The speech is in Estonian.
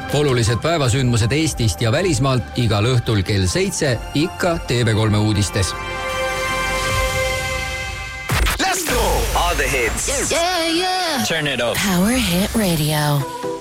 Olulised päevasündmused Eestist ja välismaalt igal õhtul kell 7 ikka TV3 uudistes. Let's go! All the hits. Yeah, yeah. Turn it up. Power Hit Radio.